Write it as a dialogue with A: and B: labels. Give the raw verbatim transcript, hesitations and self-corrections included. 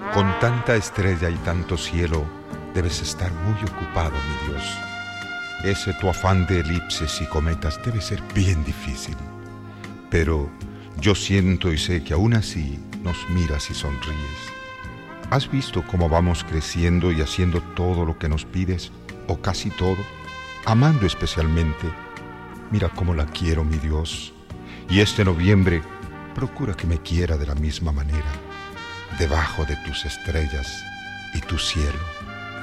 A: Con tanta estrella y tanto cielo, debes estar muy ocupado, mi Dios. Ese tu afán de elipses y cometas debe ser bien difícil. Pero yo siento y sé que aún así nos miras y sonríes. ¿Has visto cómo vamos creciendo y haciendo todo lo que nos pides, o casi todo? Amando especialmente. Mira cómo la quiero, mi Dios. Y este noviembre, procura que me quiera de la misma manera, debajo de tus estrellas y tu cielo.